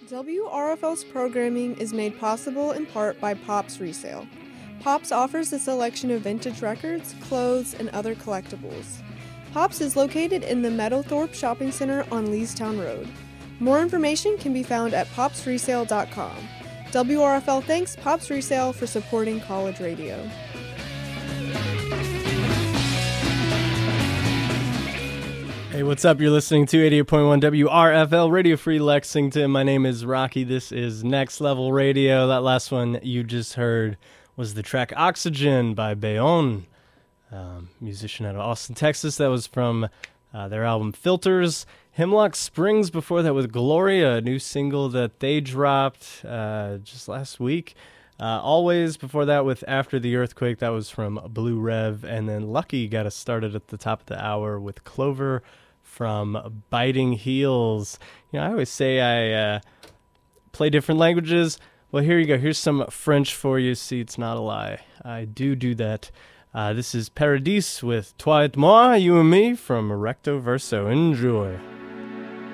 WRFL's programming is made possible in part by Pops Resale. Pops offers a selection of vintage records, clothes, and other collectibles. Pops is located in the Meadowthorpe Shopping Center on Leestown Road. More information can be found at popsresale.com. WRFL thanks Pops Resale for supporting college radio. Hey, what's up? You're listening to 88.1 WRFL Radio Free Lexington. My name is Rocky. This is Next Level Radio. That last one you just heard was the track Oxygen by Bayonne, musician out of Austin, Texas. That was from their album Filters. Hemlock Springs before that with Gloria, a new single that they dropped just last week. Always before that with After the Earthquake, that was from Blue Rev. And then Lucky got us started at the top of the hour with Clover from Biting Heels. You know, I always say I play different languages. Well, here you go. Here's some French for you. See, it's not a lie. I do that. This is Paradis with Toi et moi, you and me, from Recto Verso. Enjoy.